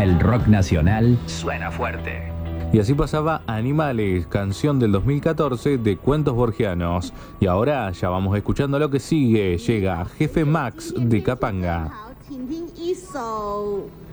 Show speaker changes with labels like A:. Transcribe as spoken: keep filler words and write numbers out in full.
A: El rock nacional suena fuerte.
B: Y así pasaba Animales, canción del dos mil catorce de Cuentos Borgianos. Y ahora ya vamos escuchando lo que sigue. Llega Jefe Max de Capanga.